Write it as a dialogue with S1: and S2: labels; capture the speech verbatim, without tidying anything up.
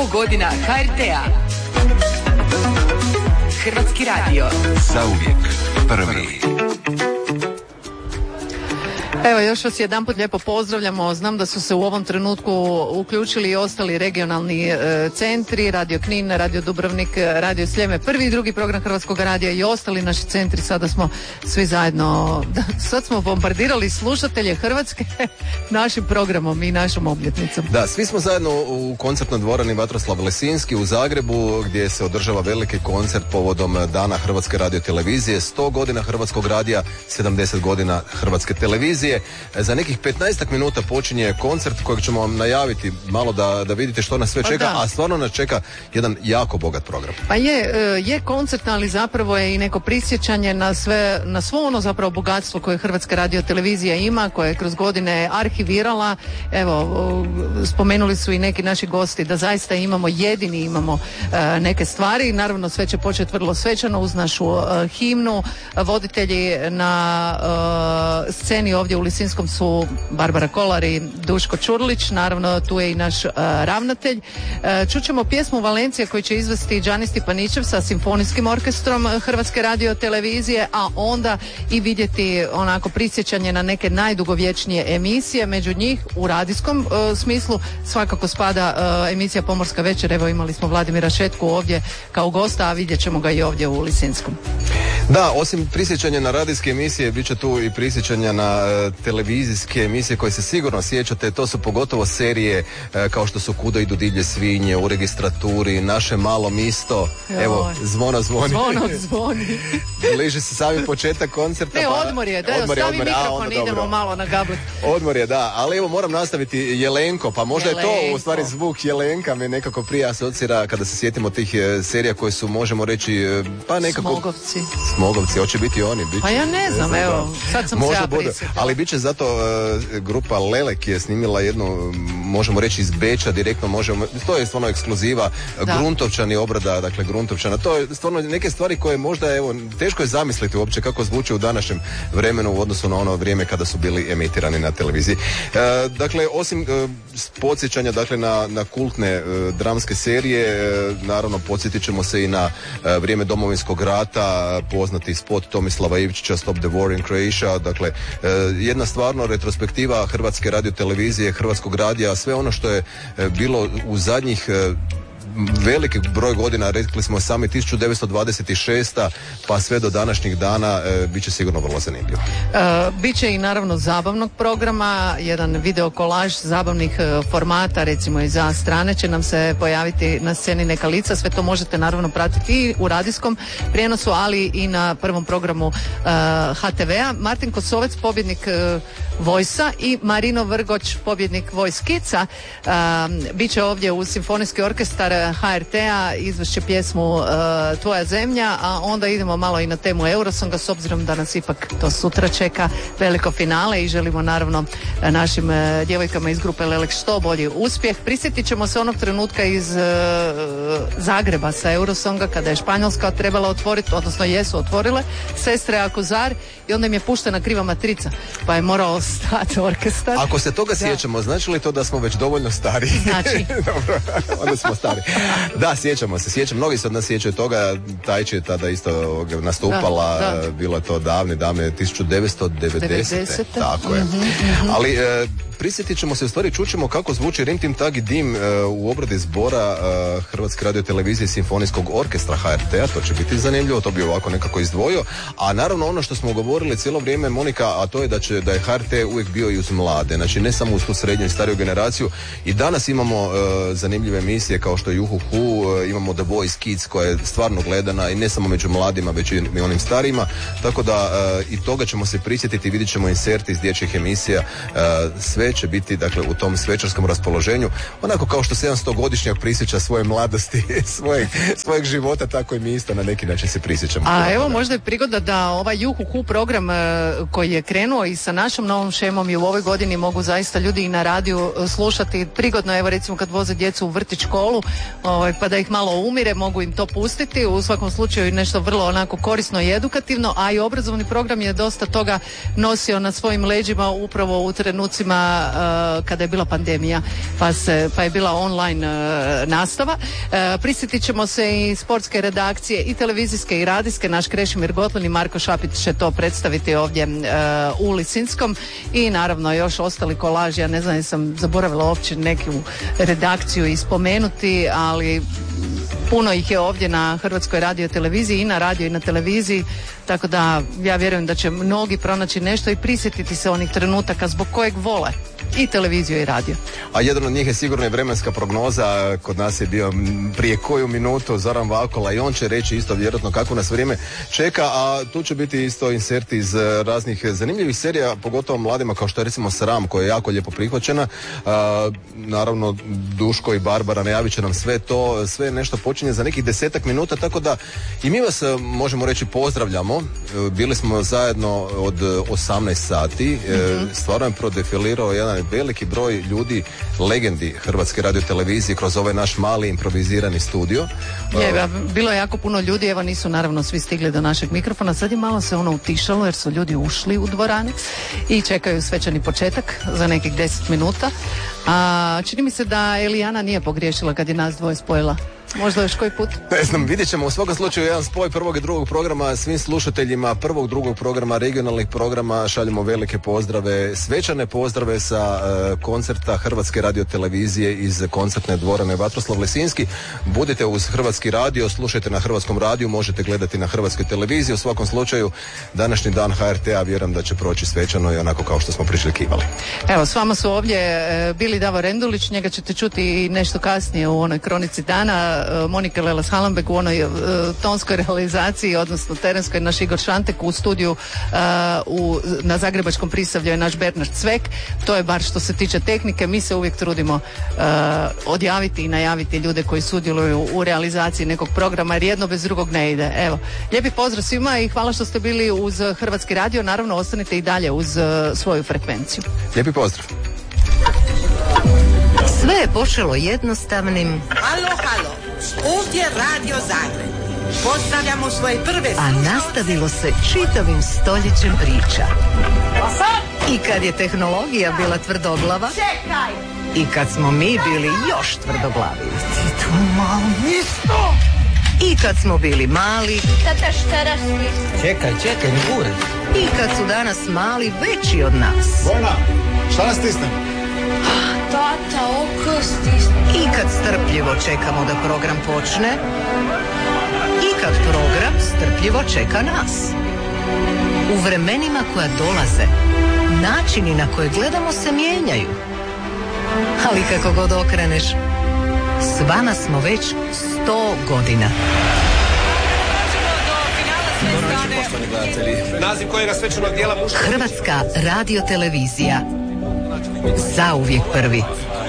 S1: sto godina ha er te a. Hrvatski radio.
S2: Zauvijek prvi.
S3: Evo, još vas jedanput lijepo pozdravljamo. Znam da su se u ovom trenutku uključili i ostali regionalni e, centri, Radio Knin, Radio Dubrovnik, Radio Sljeme, prvi i drugi program Hrvatskog radija i ostali naši centri. Sada smo svi zajedno, da, sad smo bombardirali slušatelje Hrvatske našim programom i našom obljetnicom.
S4: Da, svi smo zajedno u koncertnoj dvorani Vatroslav Lesinski u Zagrebu, gdje se održava veliki koncert povodom Dana Hrvatske radiotelevizije, sto godina Hrvatskog radija, sedamdeset godina Hrvatske televizije. Za nekih petnaestak minuta počinje koncert kojeg ćemo vam najaviti malo da, da vidite što nas sve čeka, a stvarno nas čeka jedan jako bogat program.
S3: Pa je, je koncert, ali zapravo je i neko prisjećanje na sve, na svo ono zapravo bogatstvo koje Hrvatska radiotelevizija ima, koje je kroz godine arhivirala. Evo, spomenuli su i neki naši gosti da zaista imamo, jedini imamo neke stvari. Naravno, sve će početi vrlo svečano uz našu himnu. Voditelji na sceni ovdje u Lisinskom su Barbara Kolar i Duško Čurlić, naravno tu je i naš uh, ravnatelj. Uh, čućemo pjesmu Valencija koju će izvesti Đani Stipanićev sa simfonijskim orkestrom Hrvatske radiotelevizije, a onda i vidjeti onako prisjećanje na neke najdugovječnije emisije. Među njih u radijskom uh, smislu svakako spada uh, emisija Pomorska večer. Evo, imali smo Vladimira Šetku ovdje kao gosta, a vidjet ćemo ga i ovdje u Lisinskom.
S4: Da, osim prisjećanja na radijske emisije, bit će tu i prisjećanja na uh, televizijske emisije koje se sigurno sjećate. To su pogotovo serije uh, kao što su Kuda idu divlje svinje, U registraturi, Naše malo misto.
S3: Joj.
S4: Evo, zvono zvoni.
S3: Zvono zvoni.
S4: Bliži se sami početak koncerta.
S3: Ne,
S4: pa,
S3: odmor je, da,
S4: odmor je,
S3: stavi
S4: odmor,
S3: mikrofon,
S4: a,
S3: idemo
S4: dobro.
S3: malo na gablet.
S4: Odmor je, da, ali evo moram nastaviti Jelenko, pa možda
S3: Jelenko.
S4: je to u stvari zvuk Jelenka me nekako prije asocira kada se sjetimo tih e, serija koje su, možemo reći, e, pa nekako...
S3: Smogovci.
S4: Smogovci, hoće biti oni. Bit će,
S3: Pa ja ne znam,
S4: ne
S3: evo, sad sam se ja
S4: bude,
S3: prisjetila.
S4: ali bit će zato e, grupa Lelek je snimila jednu, možemo reći iz Beča direktno, možemo, to je stvarno ekskluziva,
S3: Da.
S4: Gruntovčani obrada, dakle Gruntovčana, to je stvarno neke stvari koje možda, evo, teško je zamisliti uopće kako zvuče u današnjem vremenu u odnosu na ono vrijeme kada su bili emitirani na televiziji. E, dakle, osim e, podsjećanja dakle, na, na kultne e, dramske serije, e, naravno podsjetit ćemo se i na e, vrijeme Domovinskog rata, poznati spot Tomislava Ivčića Stop the War in Croatia, dakle e, jedna stvarno retrospektiva Hrvatske radiotelevizije, Hrvatskog radija, sve ono što je e, bilo u zadnjih e, veliki broj godina, rekli smo sami tisuću devetsto dvadeset šesta pa sve do današnjih dana, e, bit će sigurno vrlo zanimljivo.
S3: E, Biće i naravno zabavnog programa, jedan video kolaž zabavnih e, formata, recimo i za strane će nam se pojaviti na sceni neka lica, sve to možete naravno pratiti i u radijskom prijenosu, ali i na prvom programu e, ha te vea. Martin Kosovec, pobjednik e, Vojsa, i Marino Vrgoć, pobjednik Vojskica, e, bit će ovdje uz simfonijski orkestar ha er te a, izvešće pjesmu uh, Tvoja zemlja, a onda idemo malo i na temu Eurosonga, s obzirom da nas ipak to sutra čeka veliko finale i želimo naravno našim uh, djevojkama iz grupe Lelek što bolji uspjeh. Prisjetit ćemo se onog trenutka iz uh, Zagreba sa Eurosonga kada je Španjolska trebala otvoriti, odnosno jesu otvorile Sestre Akuzar i onda im je puštena kriva matrica, pa je morao stati orkestar.
S4: Ako se toga
S3: Da.
S4: sjećamo, znači li to da smo već dovoljno stari?
S3: Znači.
S4: Dobro, onda smo stari. Da, sjećamo se, sjećam, mnogi se od nas sjećaju toga, Tajči je tada isto nastupala,
S3: Da, da.
S4: bilo je to davne, davne tisuću devetsto devedesete.
S3: devedesete.
S4: Tako je.
S3: Mhm, mhm.
S4: Ali e, prisjetit ćemo se, u stvari čućemo kako zvuči Rim Tim Tag i Dim e, u obradi zbora e, Hrvatske radiotelevizije Simfonijskog orkestra ha er te a, to će biti zanimljivo, to bi ovako nekako izdvojio, a naravno ono što smo govorili cijelo vrijeme, Monika, a to je da će da je ha er te uvijek bio i uz mlade, znači ne samo uz tu srednju i stariju generaciju. I danas imamo e, zanimljive emisije kao što je Juhuhu, e, imamo The Voice Kids koja je stvarno gledana i ne samo među mladima, već i onim starijima, tako da e, i toga ćemo se prisjetiti, vidjet ćemo inserte iz dječjih emisija, e, sve će biti dakle u tom svečarskom raspoloženju, onako kao što se jedan stogodišnjak prisjeća svoje mladosti, svojeg, svojeg života, tako i mi isto na neki način se prisjećamo.
S3: A evo možda je prigoda da ovaj Juhuhu program e, koji je krenuo i sa našom novom ovom šemom i u ovoj godini mogu zaista ljudi i na radiju slušati prigodno, evo recimo kad voze djecu u vrtić, školu, ovaj, pa da ih malo umire, mogu im to pustiti. U svakom slučaju nešto vrlo onako korisno i edukativno, a i obrazovni program je dosta toga nosio na svojim leđima upravo u trenucima uh, kada je bila pandemija, pa, se, pa je bila online uh, nastava. Uh, prisjetit ćemo se i sportske redakcije i televizijske i radijske. Naš Krešimir Gotlin i Marko Šapić će to predstaviti ovdje uh, u Lisinskom i naravno još ostali kolaži. Ja ne znam, jesam zaboravila uopće neku redakciju i spomenuti, ali puno ih je ovdje na Hrvatskoj radioteleviziji i na radio i na televiziji, tako da ja vjerujem da će mnogi pronaći nešto i prisjetiti se onih trenutaka zbog kojeg vole i televiziju i radio.
S4: A jedan od njih je sigurno i vremenska prognoza. Kod nas je bio prije koju minutu Zoran Vakola i on će reći isto vjerojatno kako nas vrijeme čeka, a tu će biti isto inserti iz raznih zanimljivih serija, pogotovo mladima kao što je recimo Sram, koja je jako lijepo prihvaćena. A, naravno Duško i Barbara najavit će nam sve to, sve nešto počinje za nekih desetak minuta, tako da i mi vas možemo reći pozdravljamo. Bili smo zajedno od osamnaest sati, mm-hmm. stvarno je prodefilirao jedan veliki broj ljudi, legendi Hrvatske radiotelevizije kroz ovaj naš mali improvizirani studio.
S3: Je, bilo je jako puno ljudi, evo nisu naravno svi stigli do našeg mikrofona, sad je malo se ono utišalo jer su ljudi ušli u dvorane i čekaju svečani početak za nekih deset minuta. A čini mi se da Elijana nije pogriješila kad je nas dvoje spojila. Možda još koji put?
S4: Ne znam, vidjet ćemo u svakom slučaju jedan spoj prvog i drugog programa. Svim slušateljima prvog, drugog programa, regionalnih programa šaljemo velike pozdrave, svečane pozdrave sa uh, koncerta Hrvatske radiotelevizije iz koncertne dvorane Vatroslav Lisinski. Budite uz Hrvatski radio, slušajte na Hrvatskom radiju, možete gledati na Hrvatskoj televiziji. U svakom slučaju današnji dan H R T-a vjerujem da će proći svečano i onako kao što smo priželjkivali.
S3: Evo, s vama su ovdje e, bili Davor Rendulić, njega ćete čuti nešto kasnije u onoj kronici dana, Monika Lelas Halambek u onoj uh, tonskoj realizaciji, odnosno terenskoj, naš Igor Šantek u studiju uh, u, na Zagrebačkom Prisavlju je naš Bernard Cvek. To je bar što se tiče tehnike. Mi se uvijek trudimo uh, odjaviti i najaviti ljude koji sudjeluju u realizaciji nekog programa, jer jedno bez drugog ne ide. Evo, lijepi pozdrav svima i hvala što ste bili uz Hrvatski radio. Naravno, ostanite i dalje uz uh, svoju frekvenciju.
S4: Lijepi pozdrav.
S5: Sve je počelo jednostavnim.
S6: Halo, halo, ovdje Radio Zagreb. Pozdravljamo svoje prve slušalce.
S5: A nastavilo se čitavim stoljećem priča. I kad je tehnologija bila tvrdoglava.
S6: Čekaj!
S5: I kad smo mi bili još tvrdoglavi.
S6: Ti tu malo nisto!
S5: I kad smo bili mali.
S7: Tata, šta rastiš?
S8: Čekaj, čekaj, ne bure.
S5: I kad su danas mali veći od nas.
S9: Vojna, šta nas stisne?
S7: Tata, oko stisne.
S5: I kad strpljivo čekamo da program počne. I kad program strpljivo čeka nas. U vremenima koja dolaze, načini na koje gledamo se mijenjaju. Ali kako god okreneš, s vama smo već sto godina.
S8: Naziv kojega svečanog dijela muška.
S5: Hrvatska radiotelevizija. Zauvijek prvi.